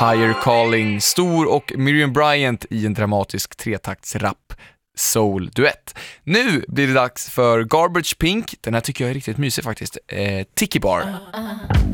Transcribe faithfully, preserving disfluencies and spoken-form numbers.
Higher Calling, Stor och Miriam Bryant i en dramatisk tretaktsrapp soul-duett. Nu blir det dags för Garbage Pink. Den här tycker jag är riktigt mysig faktiskt. Eh, Tiki Bar.